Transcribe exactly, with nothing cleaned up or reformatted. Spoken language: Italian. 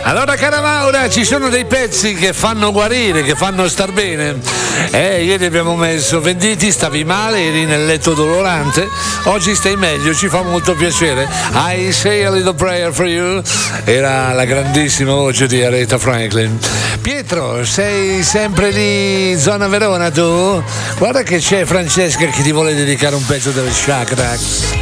Allora cara Maura, ci sono dei pezzi che fanno guarire, che fanno star bene. Eh, ieri abbiamo messo Venditti, stavi male, eri nel letto dolorante, oggi stai meglio, ci fa molto piacere. I Say a Little Prayer for You era la grandissima voce di Aretha Franklin. Pietro, sei sempre lì, zona Verona tu? Guarda che c'è Francesca che ti vuole dedicare un pezzo del Shack Rack.